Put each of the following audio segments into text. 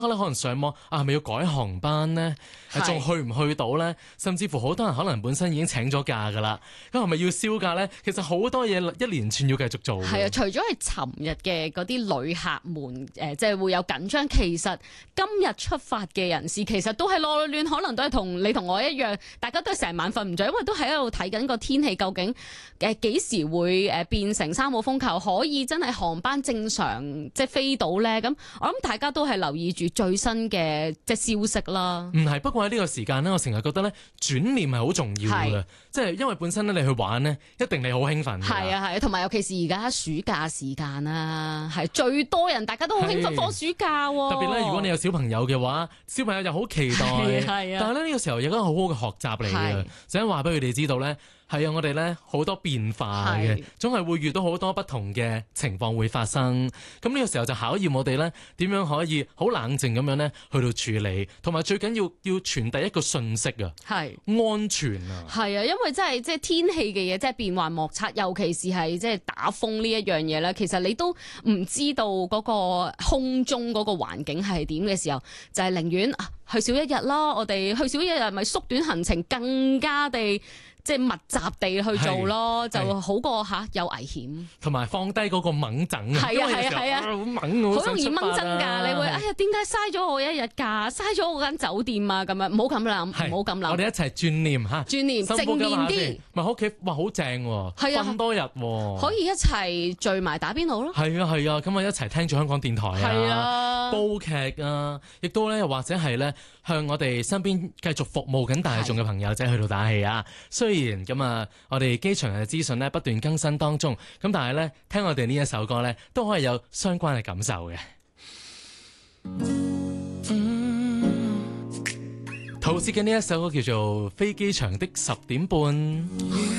可能上網係咪要改航班呢？仲去唔去到呢？甚至乎好多人可能本身已經請咗假㗎啦，咁係咪要銷假呢？其實好多嘢一連串要繼續做。 係啊，除咗係尋日嘅嗰啲旅客們即係會有緊張，其實今日出發嘅人士其實都係內亂，可能都係同你同我一樣，大家都成晚瞓唔着，因為都喺度睇緊個天氣究竟幾時會變成3號風球，可以真係航班正常即係飛到呢？咁我諗大家都係留意住最新嘅即係消息啦。 唔係，不過喺呢個時間呢，我成日覺得咧轉念係好重要嘅，即係因為本身咧你去玩呢，一定你好興奮。 係啊係啊，同埋尤其是而家暑假時間啊，係最多人，大家都好興奮放暑假喎。 特別咧，如果你有小朋友嘅話，小朋友又好期待。係啊，但係咧呢個時候有一個好好嘅學習嚟嘅，就係話俾佢哋知道咧。係啊，我哋咧好多變化嘅，總係會遇到好多不同嘅情況會發生。咁呢個時候就考驗我哋咧點樣可以好冷靜咁樣咧去到處理，同埋最緊要傳遞一個訊息啊，係安全啊。係啊，因為真係即係天氣嘅嘢，即係變幻莫測，尤其是係即係打風呢一樣嘢咧。其實你都唔知道嗰個空中嗰個環境係點嘅時候，就係寧願去少一日啦。我哋去少一日，咪縮短行程，更加地。即係密集地去做咯，就好過有危險。同埋放低嗰個掹憎啊！係啊，好掹，好容易掹憎㗎。你會點解嘥咗我一日假，嘥咗我間酒店啊？咁樣唔好咁諗，唔好咁諗。我哋一齊轉念嚇，轉念正面啲。咪喺屋企哇，好正喎！瞓多日喎，可以一齊聚埋打邊爐咯。係啊，咁啊一齊聽住香港電台啊，煲劇啊，亦都咧或者係咧向我哋身邊繼續服務緊大眾嘅朋友仔去到打氣啊！雖然咁啊，我哋機場嘅資訊咧不斷更新當中，咁但係咧聽我哋呢一首歌咧都可以有相關嘅感受嘅。陶喆嘅呢一首歌叫做《飛機場的10點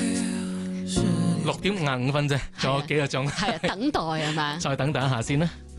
半》，6點55分啫，仲有幾個鐘，係等待係嘛？再等一下先啦。